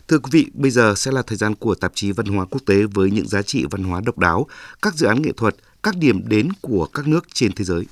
Thưa quý vị, bây giờ sẽ là thời gian của tạp chí Văn hóa Quốc tế với những giá trị văn hóa độc đáo, các dự án nghệ thuật, các điểm đến của các nước trên thế giới.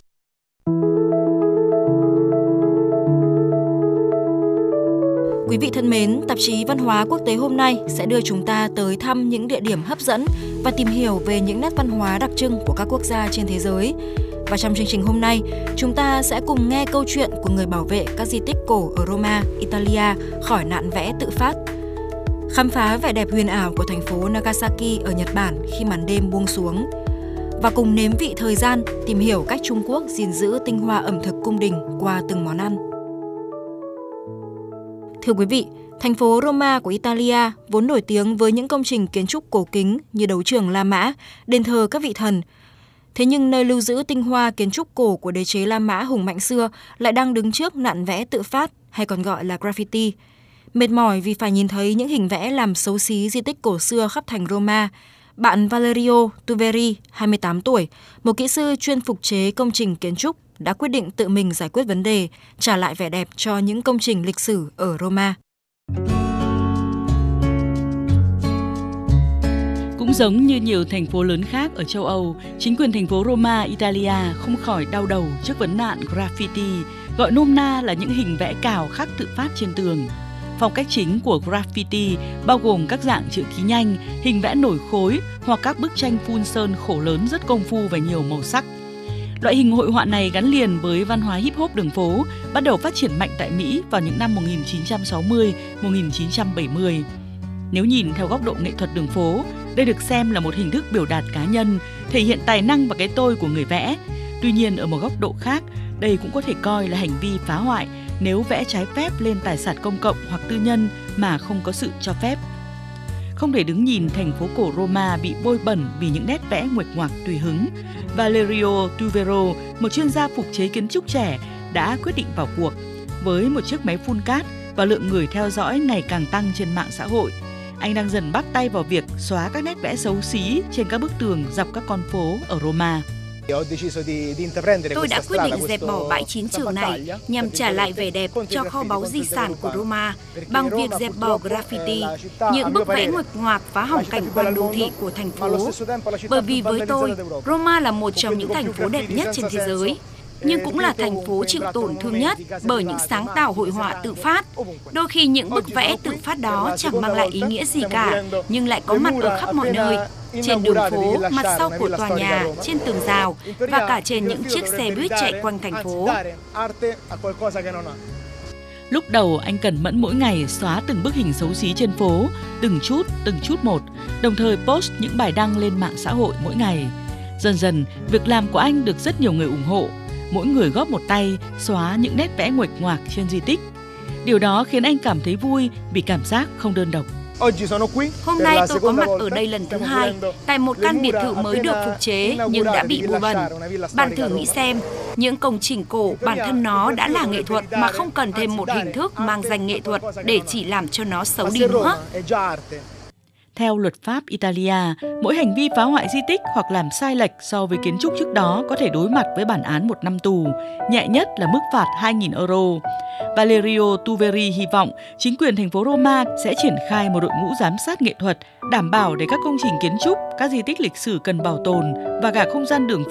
Quý vị thân mến, tạp chí Văn hóa Quốc tế hôm nay sẽ đưa chúng ta tới thăm những địa điểm hấp dẫn và tìm hiểu về những nét văn hóa đặc trưng của các quốc gia trên thế giới. Và trong chương trình hôm nay, chúng ta sẽ cùng nghe câu chuyện của người bảo vệ các di tích cổ ở Roma, Italia khỏi nạn vẽ tự phát. Khám phá vẻ đẹp huyền ảo của thành phố Nagasaki ở Nhật Bản khi màn đêm buông xuống. Và cùng nếm vị thời gian, tìm hiểu cách Trung Quốc gìn giữ tinh hoa ẩm thực cung đình qua từng món ăn. Thưa quý vị, thành phố Roma của Italia vốn nổi tiếng với những công trình kiến trúc cổ kính như đấu trường La Mã, đền thờ các vị thần. Thế nhưng nơi lưu giữ tinh hoa kiến trúc cổ của đế chế La Mã hùng mạnh xưa lại đang đứng trước nạn vẽ tự phát hay còn gọi là graffiti. Mệt mỏi vì phải nhìn thấy những hình vẽ làm xấu xí di tích cổ xưa khắp thành Roma, bạn Valerio Tuveri, 28 tuổi, một kỹ sư chuyên phục chế công trình kiến trúc, đã quyết định tự mình giải quyết vấn đề, trả lại vẻ đẹp cho những công trình lịch sử ở Roma. Cũng giống như nhiều thành phố lớn khác ở châu Âu, chính quyền thành phố Roma, Italia không khỏi đau đầu trước vấn nạn graffiti, gọi nôm na là những hình vẽ cào khắc tự phát trên tường. Phong cách chính của graffiti bao gồm các dạng chữ ký nhanh, hình vẽ nổi khối hoặc các bức tranh phun sơn khổ lớn rất công phu và nhiều màu sắc. Loại hình hội họa này gắn liền với văn hóa hip hop đường phố, bắt đầu phát triển mạnh tại Mỹ vào những năm 1960-1970. Nếu nhìn theo góc độ nghệ thuật đường phố, đây được xem là một hình thức biểu đạt cá nhân, thể hiện tài năng và cái tôi của người vẽ. Tuy nhiên, ở một góc độ khác, đây cũng có thể coi là hành vi phá hoại nếu vẽ trái phép lên tài sản công cộng hoặc tư nhân mà không có sự cho phép. Không thể đứng nhìn thành phố cổ Roma bị bôi bẩn vì những nét vẽ nguệch ngoạc tùy hứng, Valerio Tuvero, một chuyên gia phục chế kiến trúc trẻ, đã quyết định vào cuộc. Với một chiếc máy phun cát và lượng người theo dõi ngày càng tăng trên mạng xã hội, anh đang dần bắt tay vào việc xóa các nét vẽ xấu xí trên các bức tường dọc các con phố ở Roma. Tôi đã quyết định dẹp bỏ bãi chiến trường này nhằm trả lại vẻ đẹp cho kho báu di sản của Roma bằng việc dẹp bỏ graffiti, những bức vẽ nguệch ngoạc phá hỏng cảnh quan đô thị của thành phố. Bởi vì với tôi, Roma là một trong những thành phố đẹp nhất trên thế giới, nhưng cũng là thành phố chịu tổn thương nhất bởi những sáng tạo hội họa tự phát. Đôi khi những bức vẽ tự phát đó chẳng mang lại ý nghĩa gì cả, nhưng lại có mặt ở khắp mọi nơi. Trên đường phố, mặt sau của tòa nhà, trên tường rào và cả trên những chiếc xe buýt chạy quanh thành phố. Lúc đầu anh cần mẫn mỗi ngày xóa từng bức hình xấu xí trên phố, từng chút một, đồng thời post những bài đăng lên mạng xã hội mỗi ngày. Dần dần, việc làm của anh được rất nhiều người ủng hộ. Mỗi người góp một tay xóa những nét vẽ nguệch ngoạc trên di tích. Điều đó khiến anh cảm thấy vui vì cảm giác không đơn độc. Hôm nay tôi có mặt ở đây lần thứ hai, tại một căn biệt thự mới được phục chế nhưng đã bị bụi bẩn. Bạn thử nghĩ xem, những công trình cổ bản thân nó đã là nghệ thuật mà không cần thêm một hình thức mang danh nghệ thuật để chỉ làm cho nó xấu đi nữa. Theo luật pháp Italia, mỗi hành vi phá hoại di tích hoặc làm sai lệch so với kiến trúc trước đó có thể đối mặt với bản án 1 năm tù, nhẹ nhất là mức phạt 2.000 euro. Valerio Tuveri hy vọng chính quyền thành phố Roma sẽ triển khai một đội ngũ giám sát nghệ thuật, đảm bảo để các công trình kiến trúc, các di tích lịch sử cần bảo tồn và cả không gian đường